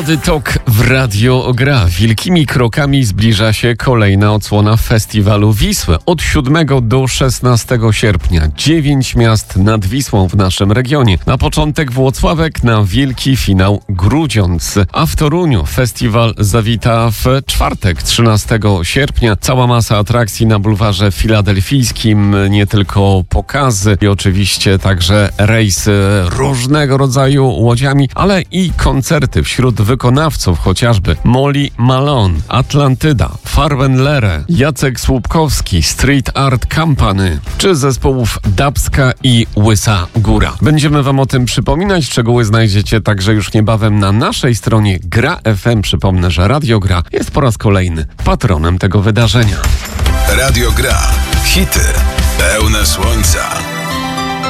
Tok w Radio Gra. Wielkimi krokami zbliża się kolejna odsłona Festiwalu Wisły. Od 7 do 16 sierpnia 9 miast nad Wisłą w naszym regionie. Na początek Włocławek, na wielki finał Grudziądz. A w Toruniu festiwal zawita w czwartek 13 sierpnia. Cała masa atrakcji na bulwarze filadelfijskim. Nie tylko pokazy i oczywiście także rejsy różnego rodzaju łodziami, ale i koncerty wśród wykonawców, chociażby Molly Malone, Atlantyda, Farbenlere, Jacek Słupkowski, Street Art Company, czy zespołów Dabska i Łysa Góra. Będziemy wam o tym przypominać. Szczegóły znajdziecie także już niebawem na naszej stronie Gra FM. Przypomnę, że Radio Gra jest po raz kolejny patronem tego wydarzenia. Radio Gra. Hity pełne słońca.